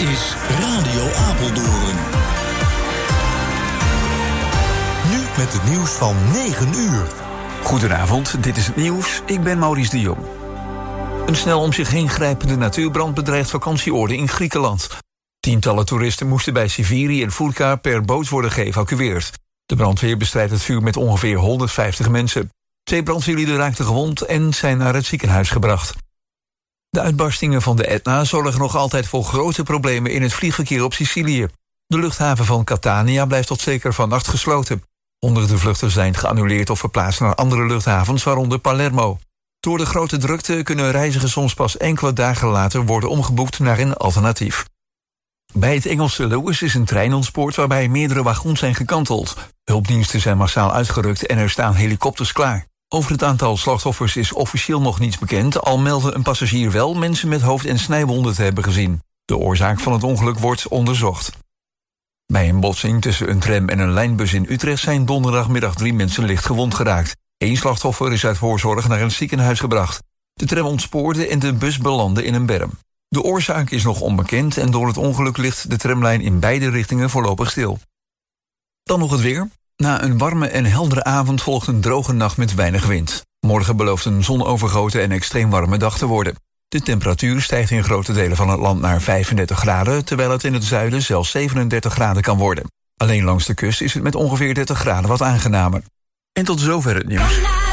is Radio Apeldoorn. Nu met het nieuws van 9 uur. Goedenavond, dit is het nieuws. Ik ben Maurice de Jong. Een snel om zich heen grijpende natuurbrand bedreigt vakantieoorden in Griekenland. Tientallen toeristen moesten bij Siviri en Furka per boot worden geëvacueerd. De brandweer bestrijdt het vuur met ongeveer 150 mensen. 2 brandweerlieden raakten gewond en zijn naar het ziekenhuis gebracht. De uitbarstingen van de Etna zorgen nog altijd voor grote problemen in het vliegverkeer op Sicilië. De luchthaven van Catania blijft tot zeker vannacht gesloten. Honderden vluchten zijn geannuleerd of verplaatst naar andere luchthavens, waaronder Palermo. Door de grote drukte kunnen reizigers soms pas enkele dagen later worden omgeboekt naar een alternatief. Bij het Engelse Lewis is een trein ontspoord waarbij meerdere wagons zijn gekanteld. Hulpdiensten zijn massaal uitgerukt en er staan helikopters klaar. Over het aantal slachtoffers is officieel nog niets bekend, al meldde een passagier wel mensen met hoofd- en snijwonden te hebben gezien. De oorzaak van het ongeluk wordt onderzocht. Bij een botsing tussen een tram en een lijnbus in Utrecht zijn donderdagmiddag 3 mensen licht gewond geraakt. 1 slachtoffer is uit voorzorg naar een ziekenhuis gebracht. De tram ontspoorde en de bus belandde in een berm. De oorzaak is nog onbekend en door het ongeluk ligt de tramlijn in beide richtingen voorlopig stil. Dan nog het weer. Na een warme en heldere avond volgt een droge nacht met weinig wind. Morgen belooft een zonovergoten en extreem warme dag te worden. De temperatuur stijgt in grote delen van het land naar 35 graden... terwijl het in het zuiden zelfs 37 graden kan worden. Alleen langs de kust is het met ongeveer 30 graden wat aangenamer. En tot zover het nieuws.